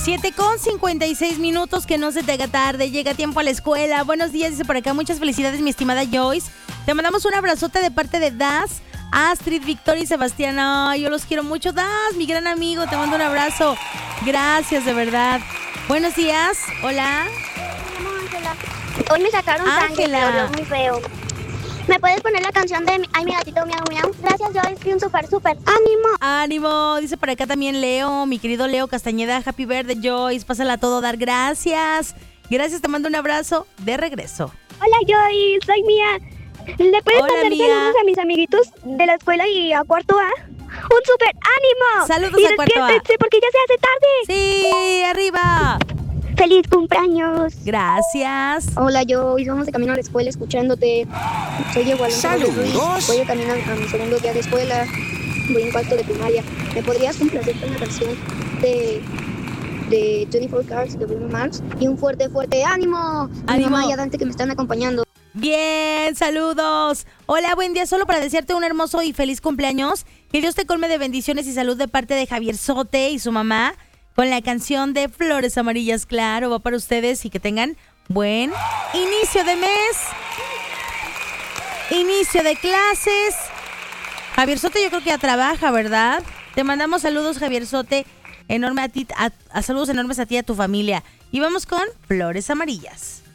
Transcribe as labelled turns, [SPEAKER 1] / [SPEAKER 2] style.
[SPEAKER 1] 7:56, que no se te haga tarde, llega a tiempo a la escuela. Buenos días, dice por acá, muchas felicidades, mi estimada Joyce. Te mandamos un abrazote de parte de Das, Astrid, Victoria y Sebastián. Ay, yo los quiero mucho, Das, mi gran amigo, te mando un abrazo. Gracias, de verdad. Buenos días, hola.
[SPEAKER 2] Ángela. Hoy me sacaron sangre, pero muy feo. ¿Me puedes poner la canción de Ay, mi gatito miau miau? Gracias, Joyce, un súper ánimo.
[SPEAKER 1] Ánimo, dice por acá también Leo, mi querido Leo Castañeda. Happy birthday, Joyce, pásala a todo dar. Gracias, te mando un abrazo de regreso.
[SPEAKER 2] Hola, Joyce, soy Mía. ¿Le puedes mandar saludos a mis amiguitos de la escuela y a cuarto A? ¡Un súper ánimo!
[SPEAKER 1] Saludos a cuarto A.
[SPEAKER 2] Porque ya se hace tarde.
[SPEAKER 1] Sí, arriba.
[SPEAKER 2] ¡Feliz cumpleaños!
[SPEAKER 1] Gracias.
[SPEAKER 2] Hola, Joyce, vamos de camino a la escuela escuchándote. Soy Diego Alonso Ruiz. Voy de camino a mi segundo día de escuela. Voy en cuarto de primaria. ¿Me podrías complacer con una canción de 24 Cars de Bruno Mars? Y un fuerte ánimo. A mi mamá y a Dante que me están acompañando.
[SPEAKER 1] Bien, saludos. Hola, buen día. Solo para desearte un hermoso y feliz cumpleaños. Que Dios te colme de bendiciones y salud de parte de Javier Sote y su mamá. Con la canción de Flores Amarillas, claro, va para ustedes y que tengan buen inicio de mes, inicio de clases. Javier Sote yo creo que ya trabaja, ¿verdad? Te mandamos saludos, Javier Sote, enorme a ti, saludos enormes a ti y a tu familia. Y vamos con Flores Amarillas.